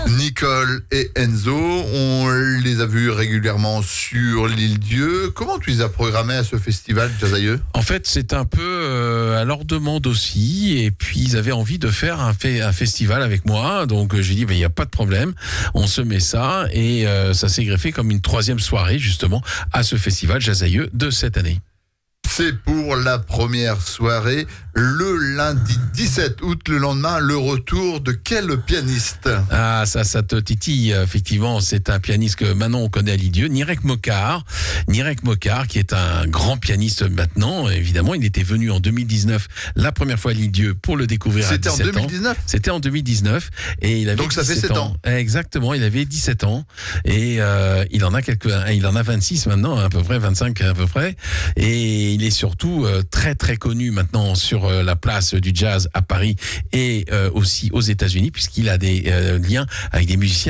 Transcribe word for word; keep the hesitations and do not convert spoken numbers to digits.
Nicole et Enzo, on les a vus régulièrement sur l'île Dieu. Comment tu les as programmés à ce festival Jazzayeux ? En fait, c'est un peu euh, à leur demande aussi. Et puis, ils avaient envie de faire un, fe- un festival avec moi. Donc, euh, j'ai dit, il n'y a pas de problème. On se met ça. Et euh, ça s'est greffé comme une troisième soirée, justement, à ce festival Jazzayeux de cette année. C'est pour la première soirée, le lundi dix-sept août, le lendemain, le retour de quel pianiste ? Ah, ça, ça te titille. Effectivement, c'est un pianiste que maintenant on connaît à l'Idieu, Nirek Mokar. Nirek Mokar, qui est un grand pianiste maintenant. Évidemment, il était venu en deux mille dix-neuf, la première fois à l'Idieu pour le découvrir à C'était en dix-sept ans. deux mille dix-neuf ? C'était en deux mille dix-neuf. Et il avait Donc ça fait dix-sept sept ans. Exactement, il avait dix-sept ans. Et euh, il en a quelques, il en a vingt-six maintenant, à peu près, vingt-cinq à peu près. Et il est surtout euh, très très connu maintenant sur euh, la place du jazz à Paris et euh, aussi aux États-Unis, puisqu'il a des euh, liens avec des musiciens